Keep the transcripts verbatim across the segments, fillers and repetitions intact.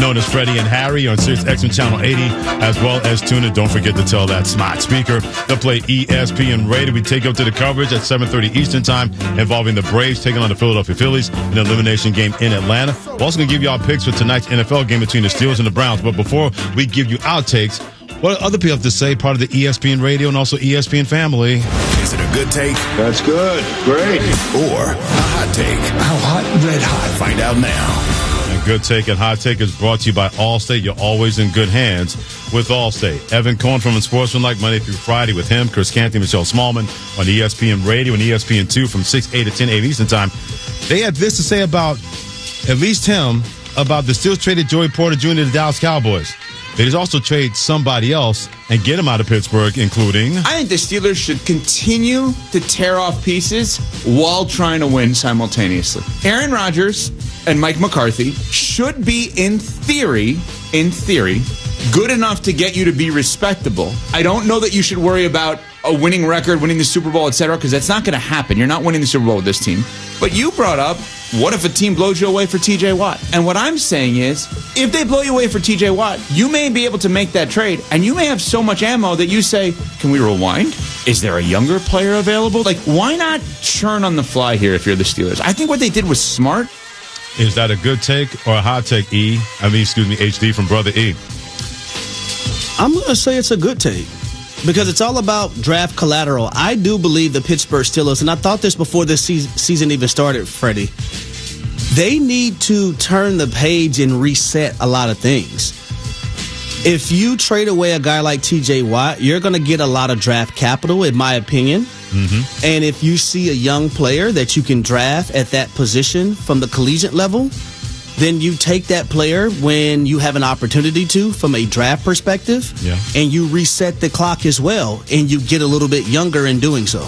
known as Freddie and Harry on Sirius X M Channel eighty, as well as tune in. Don't forget to tell that smart speaker to play E S P N Radio. We take up to the coverage at seven thirty Eastern Time involving the Braves taking on the Philadelphia Phillies in an elimination game in Atlanta. We're also going to give you our picks for tonight's N F L game between the Steelers and the Browns. But before we give you our takes, what do other people have to say, part of the E S P N Radio and also E S P N family? Is it a good take? That's good. Great. Or a hot take? How hot? Red hot. Find out now. And Good Take and Hot Take is brought to you by Allstate. You're always in good hands with Allstate. Evan Cohen from Unsportsmanlike, Monday through Friday with him, Chris Canty, Michelle Smallman on E S P N Radio and E S P N two from six, eight to ten, eight Eastern Time. They had this to say about, at least him, about the Steelers traded Joey Porter Junior to the Dallas Cowboys. They just also trade somebody else and get him out of Pittsburgh, including... I think the Steelers should continue to tear off pieces while trying to win simultaneously. Aaron Rodgers and Mike McCarthy should be, in theory, in theory, good enough to get you to be respectable. I don't know that you should worry about a winning record, winning the Super Bowl, et cetera, because that's not going to happen. You're not winning the Super Bowl with this team. But you brought up, what if a team blows you away for T J Watt? And what I'm saying is, if they blow you away for T J Watt, you may be able to make that trade, and you may have so much ammo that you say, can we rewind? Is there a younger player available? Like, why not churn on the fly here if you're the Steelers? I think what they did was smart. Is that a good take or a hot take, E? I mean, excuse me, H D from Brother E. I'm going to say it's a good take because it's all about draft collateral. I do believe the Pittsburgh Steelers, and I thought this before this season even started, Freddie, they need to turn the page and reset a lot of things. If you trade away a guy like T J Watt, you're going to get a lot of draft capital, in my opinion. Mm-hmm. And if you see a young player that you can draft at that position from the collegiate level, then you take that player when you have an opportunity to from a draft perspective, yeah. and you reset the clock as well, and you get a little bit younger in doing so.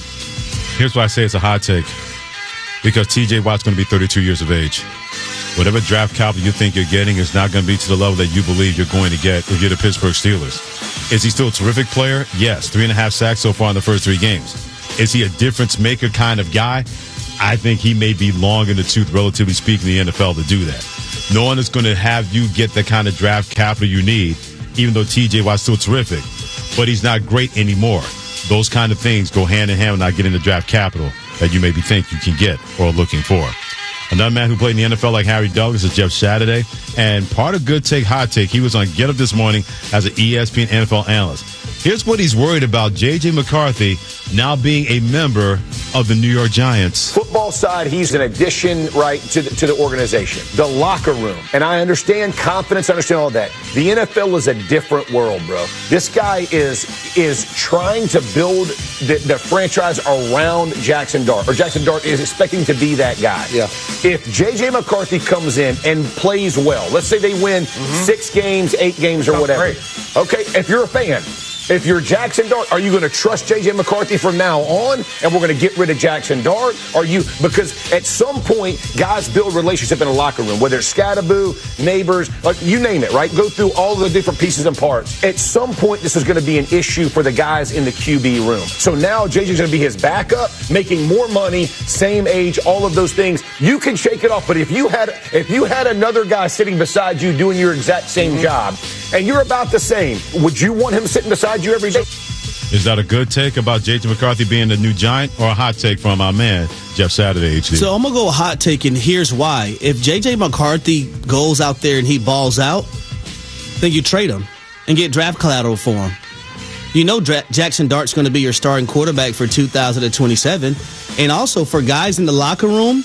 Here's why I say it's a hot take. Because T J Watt's going to be thirty-two years of age. Whatever draft capital you think you're getting is not going to be to the level that you believe you're going to get if you're the Pittsburgh Steelers. Is he still a terrific player? Yes. Three and a half sacks so far in the first three games. Is he a difference maker kind of guy? I think he may be long in the tooth, relatively speaking, in the N F L to do that. No one is going to have you get the kind of draft capital you need, even though T J Watt's still terrific. But he's not great anymore. Those kind of things go hand in hand with not getting the draft capital that you maybe think you can get or are looking for. Another man who played in the N F L like Harry Douglas is Jeff Saturday. And part of Good Take, Hot Take, he was on Get Up this morning as an E S P N N F L analyst. Here's what he's worried about J J McCarthy now being a member of the New York Giants. Football side, he's an addition, right, to the, to the organization. The locker room. And I understand confidence, I understand all that. The N F L is a different world, bro. This guy is is trying to build the, the franchise around Jackson Dart. Or Jackson Dart is expecting to be that guy. Yeah. If J J McCarthy comes in and plays well, let's say they win mm-hmm. six games, eight games, or oh, whatever. Great. Okay, if you're a fan, if you're Jackson Dart, are you going to trust J J McCarthy from now on, and we're going to get rid of Jackson Dart? Are you, because at some point, guys build relationship in a locker room, whether it's Scadaboo, neighbors, like you name it, right? Go through all the different pieces and parts. At some point, this is going to be an issue for the guys in the Q B room. So now J J's going to be his backup, making more money, same age, all of those things. You can shake it off, but if you had if you had another guy sitting beside you doing your exact same mm-hmm. job, and you're about the same, would you want him sitting beside you every day? Is that a good take about J J McCarthy being the new Giant, or a hot take from our man, Jeff Saturday, H D? So I'm going to go hot take, and here's why. If J J McCarthy goes out there and he balls out, then you trade him and get draft collateral for him. You know Dra- Jackson Dart's going to be your starting quarterback for two thousand twenty-seven. And also for guys in the locker room,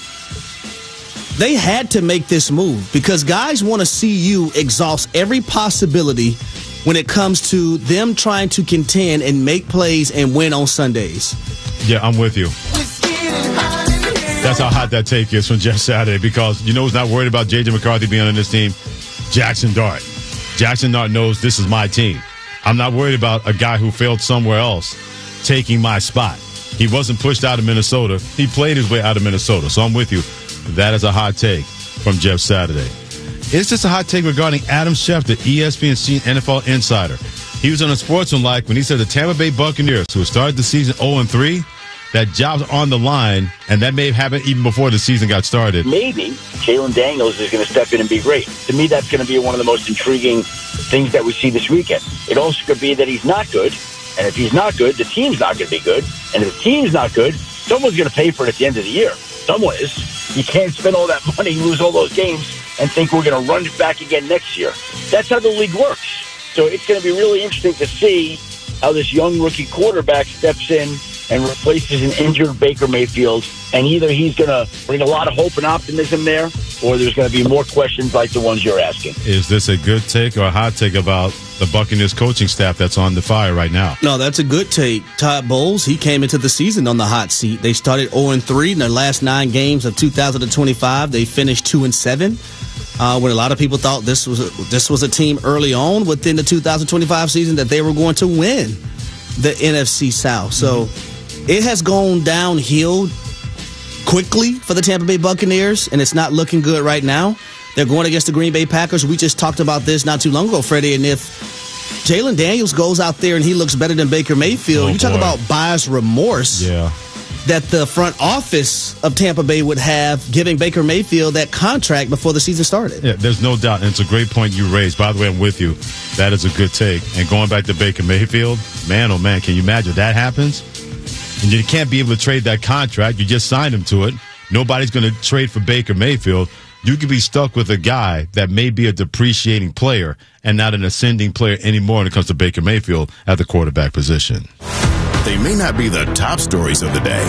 they had to make this move because guys want to see you exhaust every possibility when it comes to them trying to contend and make plays and win on Sundays. Yeah, I'm with you. That's how hot that take is from Jeff Saturday, because you know who's not worried about J J McCarthy being on this team? Jackson Dart. Jackson Dart knows this is my team. I'm not worried about a guy who failed somewhere else taking my spot. He wasn't pushed out of Minnesota. He played his way out of Minnesota. So I'm with you. That is a hot take from Jeff Saturday. It's just a hot take regarding Adam Schefter, E S P N N F L insider. He was on Unsportsmanlike when he said the Tampa Bay Buccaneers, who started the season oh and three, that job's on the line, and that may have happened even before the season got started. Maybe Jalen Daniels is going to step in and be great. To me, that's going to be one of the most intriguing things that we see this weekend. It also could be that he's not good, and if he's not good, the team's not going to be good. And if the team's not good, someone's going to pay for it at the end of the year. Someone is. You can't spend all that money, lose all those games, and think we're going to run it back again next year. That's how the league works. So it's going to be really interesting to see how this young rookie quarterback steps in and replaces an injured Baker Mayfield. And either he's going to bring a lot of hope and optimism there, or there's going to be more questions like the ones you're asking. Is this a good take or a hot take about the Buccaneers coaching staff that's on the fire right now? No, that's a good take. Todd Bowles, he came into the season on the hot seat. They started oh and three in their last nine games of two thousand twenty-five. They finished two and seven. Uh, when a lot of people thought this was a, this was a team early on within the two thousand twenty-five season that they were going to win the N F C South. So mm-hmm. it has gone downhill quickly for the Tampa Bay Buccaneers, and it's not looking good right now. They're going against the Green Bay Packers. We just talked about this not too long ago, Freddie, and if Jalen Daniels goes out there and he looks better than Baker Mayfield, oh, you talk boy. about buyer's remorse. Yeah. That the front office of Tampa Bay would have giving Baker Mayfield that contract before the season started. Yeah, there's no doubt. And it's a great point you raised. By the way, I'm with you. That is a good take. And going back to Baker Mayfield, man, oh, man, can you imagine that happens? And you can't be able to trade that contract. You just signed him to it. Nobody's going to trade for Baker Mayfield. You could be stuck with a guy that may be a depreciating player and not an ascending player anymore when it comes to Baker Mayfield at the quarterback position. They may not be the top stories of the day.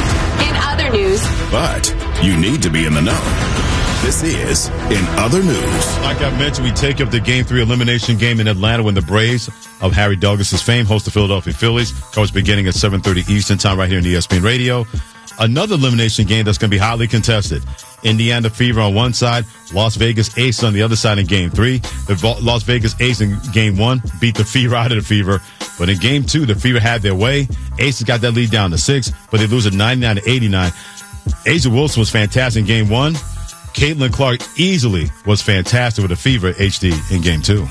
In other news. But you need to be in the know. This is In Other News. Like I mentioned, we take up the Game three elimination game in Atlanta when the Braves of Harry Douglas' fame host the Philadelphia Phillies. Coverage beginning at seven thirty Eastern Time right here on E S P N Radio. Another elimination game that's going to be highly contested. Indiana Fever on one side, Las Vegas Aces on the other side in Game three. The Las Vegas Aces in Game one beat the Fever out of the Fever. But in Game two, the Fever had their way. Aces got that lead down to six, but they lose at ninety-nine to eighty-nine. A'ja Wilson was fantastic in Game one. Caitlin Clark easily was fantastic with the Fever H D in Game two.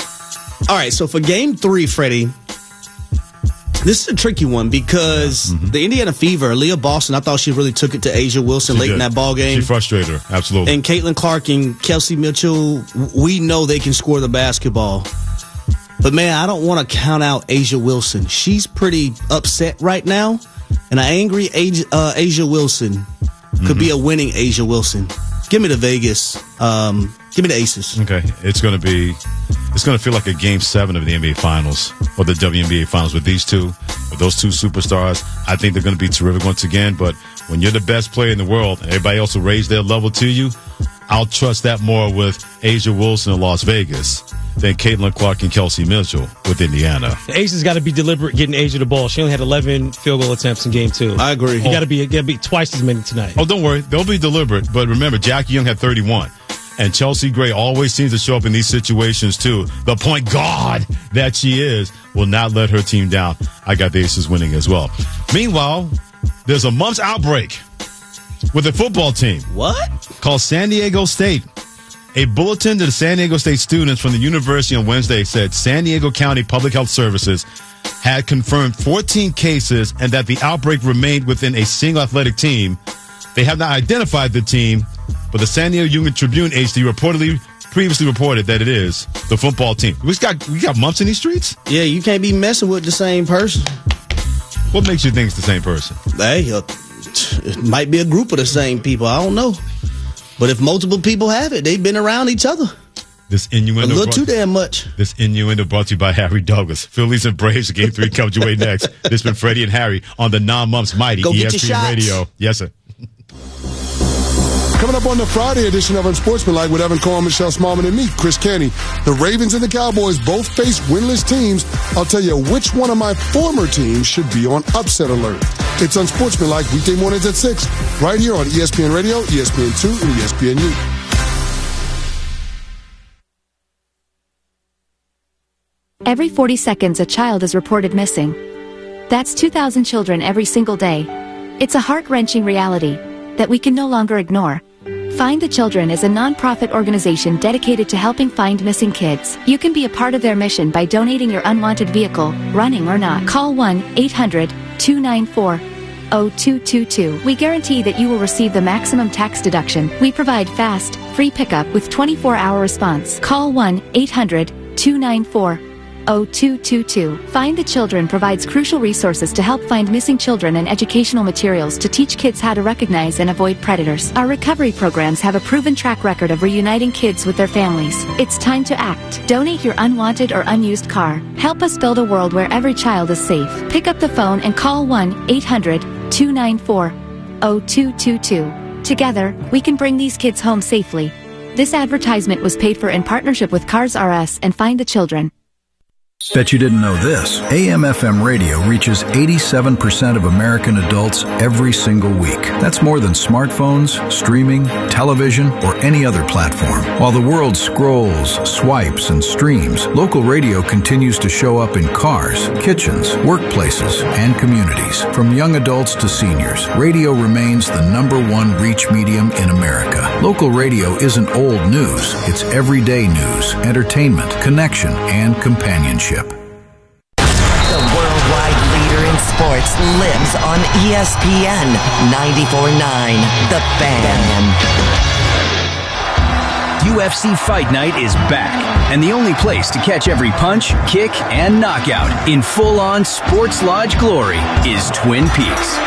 All right, so for Game three, Freddie, this is a tricky one because yeah. mm-hmm. the Indiana Fever, Leah Boston, I thought she really took it to A'ja Wilson she late did. in that ball game. She frustrated her, absolutely. And Caitlin Clark and Kelsey Mitchell, we know they can score the basketball. But, man, I don't want to count out A'ja Wilson. She's pretty upset right now. And an angry A'ja, uh, A'ja Wilson could mm-hmm. be a winning A'ja Wilson. Give me the Vegas. Um, give me the Aces. Okay. It's going to be it's going to feel like a game seven of the N B A Finals or the W N B A Finals with these two, with those two superstars. I think they're going to be terrific once again. But when you're the best player in the world and everybody else will raise their level to you, I'll trust that more with A'ja Wilson in Las Vegas than Caitlin Clark and Kelsey Mitchell with Indiana. The Aces got to be deliberate getting A'ja the ball. She only had eleven field goal attempts in game two. I agree. You got to be, got to be twice as many tonight. Oh, don't worry. They'll be deliberate. But remember, Jackie Young had thirty-one. And Chelsea Gray always seems to show up in these situations, too. The point guard that she is will not let her team down. I got the Aces winning as well. Meanwhile, there's a mumps outbreak with the football team. What? Called San Diego State. A bulletin to the San Diego State students from the university on Wednesday said San Diego County Public Health Services had confirmed fourteen cases and that the outbreak remained within a single athletic team. They have not identified the team, but the San Diego Union Tribune H D reportedly previously reported that it is the football team. We got we got mumps in these streets? Yeah, you can't be messing with the same person. What makes you think it's the same person? Hey, uh, it might be a group of the same people. I don't know. But if multiple people have it, they've been around each other. This innuendo a little brought, too damn much. This innuendo brought to you by Harry Douglas. Phillies and Braves, Game three comes your way next. This has been Freddie and Harry on the non-mumps mighty Go E get S P your N shots. Radio. Yes, sir. Coming up on the Friday edition of Unsportsmanlike with Evan Cohen, Michelle Smallman, and me, Chris Kenny. The Ravens and the Cowboys both face winless teams. I'll tell you which one of my former teams should be on upset alert. It's Unsportsmanlike weekday mornings at six, right here on E S P N Radio, E S P N two, and E S P N U. Every forty seconds, a child is reported missing. That's two thousand children every single day. It's a heart-wrenching reality that we can no longer ignore. Find the Children is a non-profit organization dedicated to helping find missing kids. You can be a part of their mission by donating your unwanted vehicle, running or not. Call one eight hundred two nine four oh two two two. We guarantee that you will receive the maximum tax deduction. We provide fast, free pickup with twenty-four hour response. Call one eight hundred two nine four oh two two two. Find the Children provides crucial resources to help find missing children and educational materials to teach kids how to recognize and avoid predators. Our recovery programs have a proven track record of reuniting kids with their families. It's time to act. Donate your unwanted or unused car. Help us build a world where every child is safe. Pick up the phone and call one eight hundred two nine four oh two two two. Together, we can bring these kids home safely. This advertisement was paid for in partnership with Cars R Us and Find the Children. Bet you didn't know this. A M F M radio reaches eighty-seven percent of American adults every single week. That's more than smartphones, streaming, television, or any other platform. While the world scrolls, swipes, and streams, local radio continues to show up in cars, kitchens, workplaces, and communities. From young adults to seniors, radio remains the number one reach medium in America. Local radio isn't old news. It's everyday news, entertainment, connection, and companionship. The worldwide leader in sports lives on E S P N ninety-four point nine, The Fan. U F C Fight Night is back, and the only place to catch every punch, kick, and knockout in full-on Sports Lodge glory is Twin Peaks.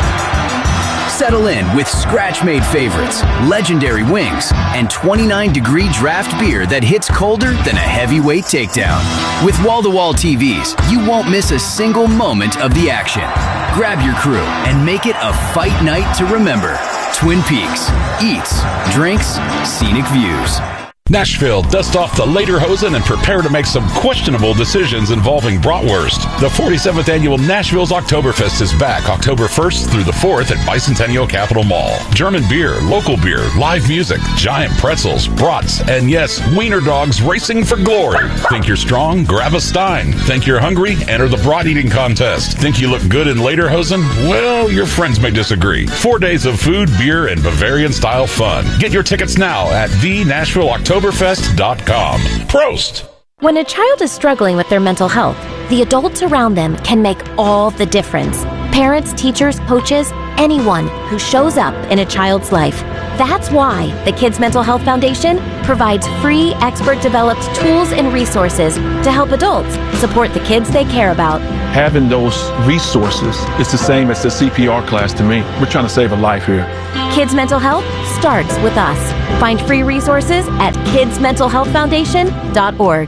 Settle in with scratch-made favorites, legendary wings, and twenty-nine degree draft beer that hits colder than a heavyweight takedown. With wall-to-wall T Vs, you won't miss a single moment of the action. Grab your crew and make it a fight night to remember. Twin Peaks. Eats, drinks, scenic views. Nashville, dust off the lederhosen and prepare to make some questionable decisions involving bratwurst. The forty-seventh Annual Nashville's Oktoberfest is back October first through the fourth at Bicentennial Capitol Mall. German beer, local beer, live music, giant pretzels, brats, and yes, wiener dogs racing for glory. Think you're strong? Grab a Stein. Think you're hungry? Enter the brat eating contest. Think you look good in lederhosen? Well, your friends may disagree. Four days of food, beer, and Bavarian-style fun. Get your tickets now at the Nashville Oktoberfest dot com. Prost! When a child is struggling with their mental health, the adults around them can make all the difference. Parents, teachers, coaches, anyone who shows up in a child's life. That's why the Kids Mental Health Foundation provides free, expert-developed tools and resources to help adults support the kids they care about. Having those resources is the same as the C P R class to me. We're trying to save a life here. Kids Mental Health starts with us. Find free resources at kids mental health foundation dot org.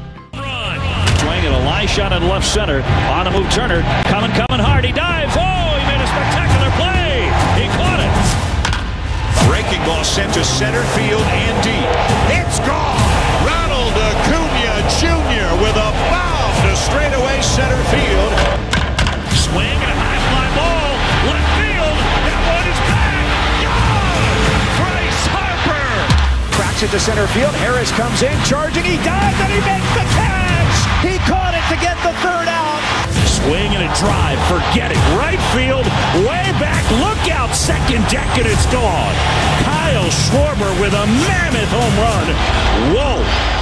Swing and a line shot in left center. On the move, Turner. Coming, coming hard. He dives. Oh, he made a spectacular play. He caught it. Breaking ball sent to center field and deep. It's gone. Ronald Acuna Junior with a bomb to straightaway center field. Swing and a high fly ball. Left field. That one is back. Gone. Bryce Harper. Cracks it to center field. Harris comes in, charging. He dives and he makes the catch. He caught it to get the third out. Swing and a drive. Forget it. Right field. Way back. Look out. Second deck and it's gone. Kyle Schwarber with a mammoth home run. Whoa.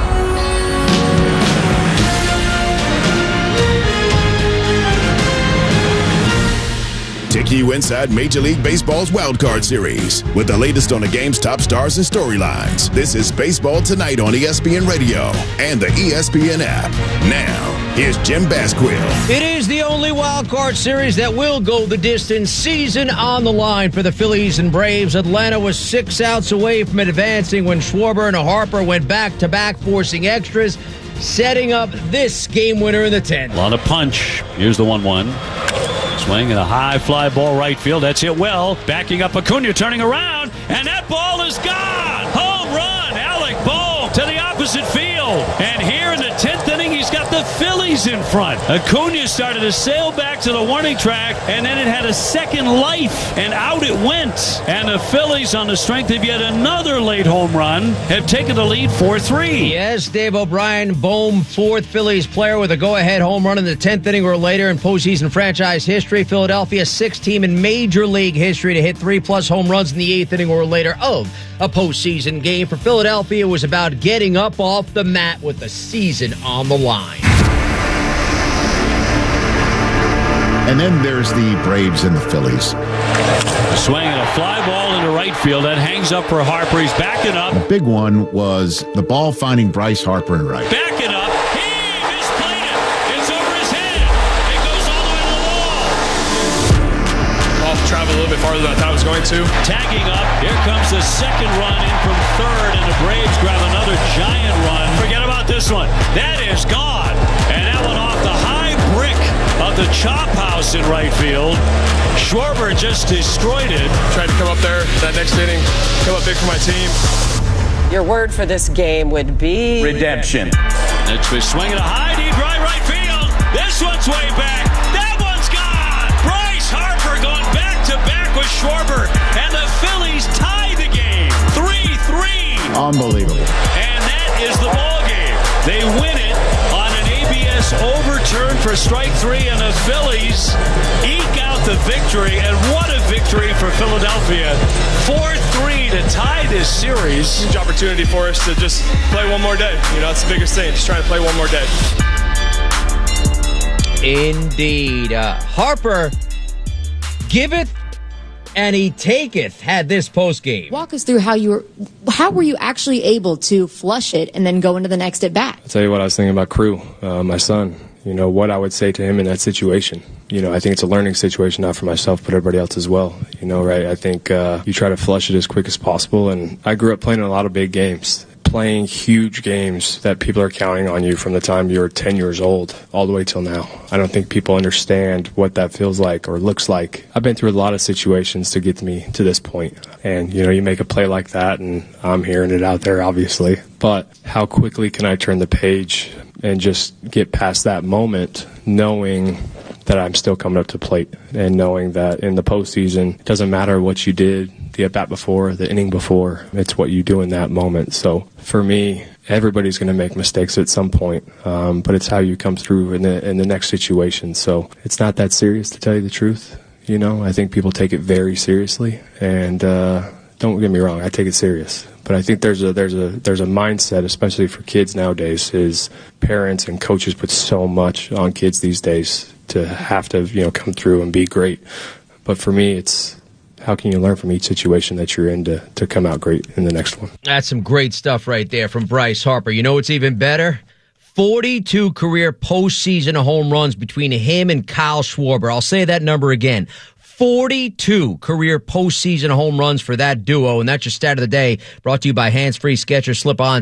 Take you inside Major League Baseball's Wild Card Series with the latest on the game's top stars and storylines. This is Baseball Tonight on E S P N Radio and the E S P N app. Now, here's Jim Basquill. It is the only Wild Card Series that will go the distance. Season on the line for the Phillies and Braves. Atlanta was six outs away from advancing when Schwarber and Harper went back-to-back, forcing extras, setting up this game winner in the tenth. A lot of punch. Here's the one one. Swing and a high fly ball right field. That's hit well. Backing up Acuna, turning around, and that ball is gone. Home run. Alec Bohm to the opposite field. And here in the tenth inning, he's got the Phillies in front. Acuna started to sail back to the warning track, and then it had a second life, and out it went. And the Phillies, on the strength of yet another late home run, have taken the lead four three. Yes, Dave O'Brien, Bohm, fourth Phillies player with a go-ahead home run in the tenth inning or later in postseason franchise history. Philadelphia, sixth team in Major League history to hit three-plus home runs in the eighth inning or later of a postseason game. For Philadelphia, it was about getting up off the mat with the season on the line. And then there's the Braves and the Phillies. Swinging a fly ball into right field. That hangs up for Harper. He's backing up. The big one was the ball finding Bryce Harper in right. Backing up. He misplayed it. It's over his head. It goes all the way to the wall. Ball traveled a little bit farther than I thought it was going to. Tagging up. Here comes the second run in from third, and the Braves grab another giant run. Forget about this one. That is gone. And that one off the high brick of the chop house in right field. Schwarber just destroyed it. Tried to come up there that next inning, come up big for my team. Your word for this game would be redemption. Next pitch, swinging a high, deep right, right field. This one's way back. That one's gone. Bryce Harper going back to back with Schwarber, and the Phillies tie the game, three three. Unbelievable. And that is the ball game. They win it on an A B S overturn for strike three, and the Phillies eke out the victory. And what a victory for Philadelphia. four three to tie this series. Huge opportunity for us to just play one more day. You know, that's the biggest thing, just trying to play one more day. Indeed. Uh, Harper giveth and he taketh had this post game. Walk us through how you were, how were you actually able to flush it and then go into the next at bat? I'll tell you what I was thinking about Crew, uh, my son. You know, what I would say to him in that situation. You know, I think it's a learning situation, not for myself, but everybody else as well. You know, right? I think uh, you try to flush it as quick as possible. And I grew up playing in a lot of big games, playing huge games that people are counting on you from the time you were ten years old all the way till now. I don't think people understand what that feels like or looks like. I've been through a lot of situations to get me to this point. And, you know, you make a play like that, and I'm hearing it out there, obviously. But how quickly can I turn the page and just get past that moment, knowing that I'm still coming up to plate and knowing that in the postseason, it doesn't matter what you did the at-bat before, the inning before, it's what you do in that moment. So for me, everybody's going to make mistakes at some point, um, but it's how you come through in the in the next situation. So it's not that serious, to tell you the truth. You know, I think people take it very seriously, and uh, don't get me wrong, I take it serious. But I think there's a there's a there's a mindset, especially for kids nowadays, is parents and coaches put so much on kids these days to have to, you know, come through and be great. But for me, it's how can you learn from each situation that you're in to, to come out great in the next one. That's some great stuff right there from Bryce Harper. You know what's even better? forty-two career postseason home runs between him and Kyle Schwarber. I'll say that number again. forty-two career postseason home runs for that duo, and that's your stat of the day, brought to you by Hands Free Skechers Slip-On